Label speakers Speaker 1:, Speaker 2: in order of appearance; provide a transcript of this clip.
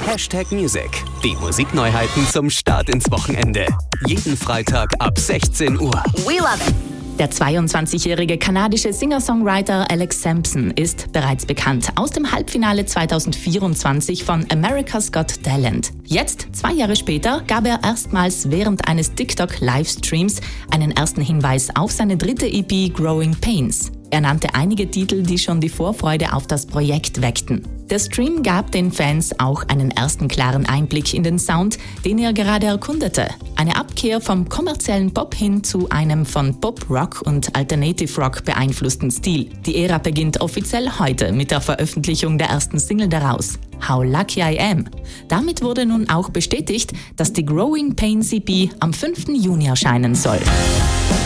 Speaker 1: #Music. Die Musikneuheiten zum Start ins Wochenende. Jeden Freitag ab 16 Uhr.
Speaker 2: We love it.
Speaker 3: Der 22-jährige kanadische Singer-Songwriter Alex Sampson ist bereits bekannt aus dem Halbfinale 2024 von America's Got Talent. Jetzt, 2 Jahre später, gab er erstmals während eines TikTok-Livestreams einen ersten Hinweis auf seine dritte EP Growing Pains. Er nannte einige Titel, die schon die Vorfreude auf das Projekt weckten. Der Stream gab den Fans auch einen ersten klaren Einblick in den Sound, den er gerade erkundete. Eine Abkehr vom kommerziellen Pop hin zu einem von Pop-Rock und Alternative Rock beeinflussten Stil. Die Ära beginnt offiziell heute mit der Veröffentlichung der ersten Single daraus, How Lucky I Am. Damit wurde nun auch bestätigt, dass die Growing Pains EP am 5. Juni erscheinen soll.